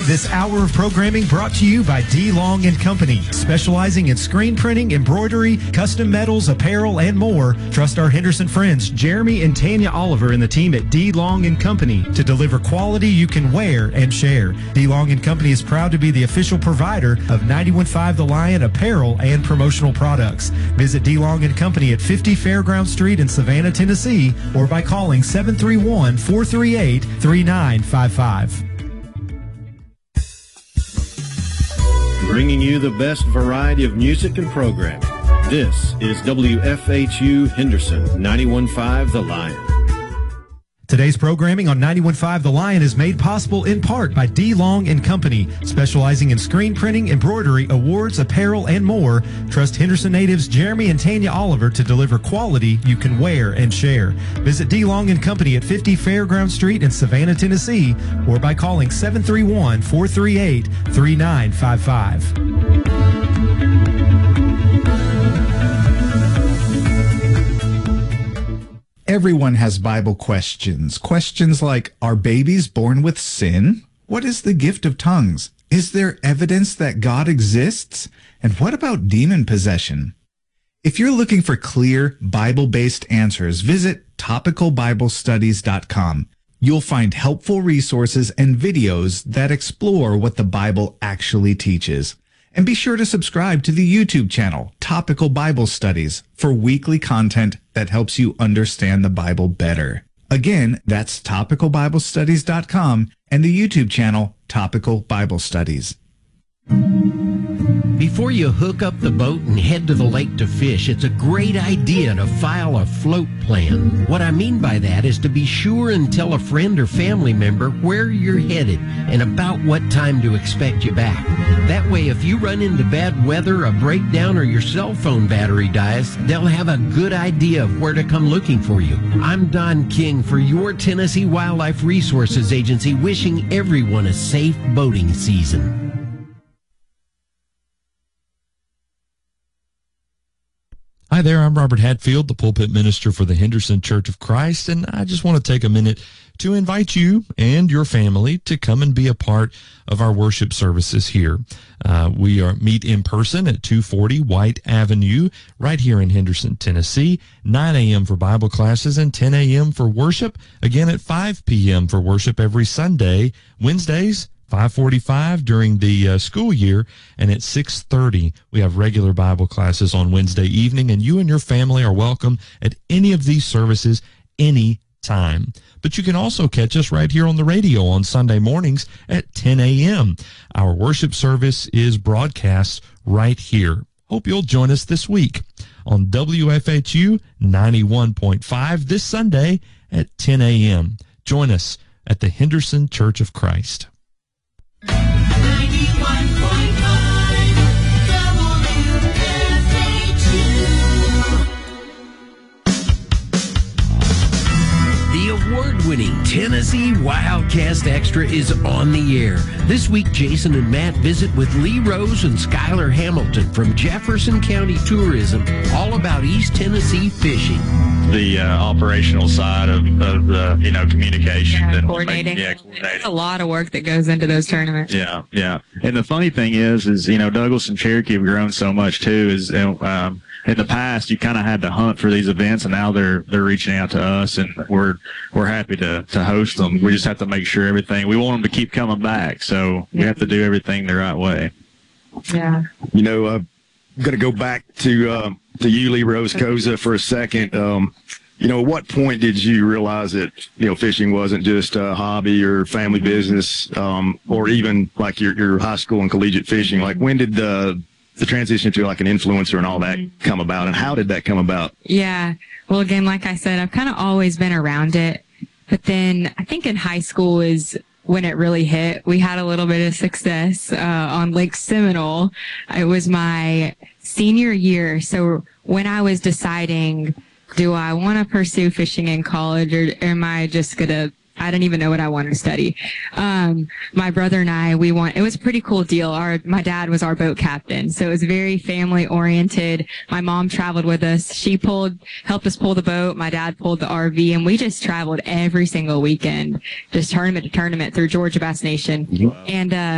This hour of programming brought to you by D. Long & Company, specializing in screen printing, embroidery, custom metals, apparel, and more. Trust our Henderson friends, Jeremy and Tanya Oliver and the team at D. Long & Company to deliver quality you can wear and share. D. Long & Company is proud to be the official provider of 91.5 The Lion apparel and promotional products. Visit D. Long & Company at 50 Fairground Street in Savannah, Tennessee, or by calling 731-438-3955. Bringing you the best variety of music and programming. This is WFHU Henderson, 91.5 The Lion. Today's programming on 91.5 The Lion is made possible in part by D. Long & Company, specializing in screen printing, embroidery, awards, apparel, and more. Trust Henderson natives Jeremy and Tanya Oliver to deliver quality you can wear and share. Visit D. Long & Company at 50 Fairground Street in Savannah, Tennessee, or by calling 731-438-3955. Everyone has Bible questions. Questions like, are babies born with sin? What is the gift of tongues? Is there evidence that God exists? And what about demon possession? If you're looking for clear, Bible-based answers, visit topicalbiblestudies.com. You'll find helpful resources and videos that explore what the Bible actually teaches. And be sure to subscribe to the YouTube channel, Topical Bible Studies, for weekly content that helps you understand the Bible better. Again, that's topicalbiblestudies.com and the YouTube channel, Topical Bible Studies. Before you hook up the boat and head to the lake to fish, it's a great idea to file a float plan. What I mean by that is to be sure and tell a friend or family member where you're headed and about what time to expect you back. That way, if you run into bad weather, a breakdown, or your cell phone battery dies, they'll have a good idea of where to come looking for you. I'm Don King for your Tennessee Wildlife Resources Agency, wishing everyone a safe boating season. Hi there, I'm Robert Hatfield, the pulpit minister for the Henderson Church of Christ, and I just want to take a minute to invite you and your family to come and be a part of our worship services here. We meet in person at 240 White Avenue, right here in Henderson, Tennessee, 9 a.m. for Bible classes and 10 a.m. for worship, again at 5 p.m. for worship every Sunday, Wednesdays, 5:45 during the school year, and at 6:30 we have regular Bible classes on Wednesday evening, and you and your family are welcome at any of these services any time. But you can also catch us right here on the radio on Sunday mornings at 10 a.m. Our worship service is broadcast right here. Hope you'll join us this week on WFHU 91.5 this Sunday at 10 a.m. Join us at the Henderson Church of Christ. 91.5 The award-winning Tennessee Wildcast Extra is on the air. This week, Jason and Matt visit with Lee Rose and Skylar Hamilton from Jefferson County Tourism, all about East Tennessee fishing. The operational side of the communication and coordinating. There's a lot of work that goes into those tournaments. Yeah. And the funny thing is Douglas and Cherokee have grown so much too. In the past, you kind of had to hunt for these events, and now they're reaching out to us, and we're happy to host them. We just have to make sure we want them to keep coming back, so we have to do everything the right way. Yeah. I'm going to go back to you, Lee Rose Koza, for a second. At what point did you realize that, fishing wasn't just a hobby or family business, or even like your high school and collegiate fishing? Like, when did the transition to like an influencer and all that come about, and how did that come about? Yeah. Well, again, like I said, I've kind of always been around it, but then I think in high school is when it really hit. We had a little bit of success on Lake Seminole. It was my senior year. So when I was deciding, do I want to pursue fishing in college, or am I just going to, I didn't even know what I wanted to study. My brother and I, it was a pretty cool deal. My dad was our boat captain, so it was very family oriented. My mom traveled with us. She helped us pull the boat. My dad pulled the RV, and we just traveled every single weekend, just tournament to tournament through Georgia Bass Nation. Wow. And,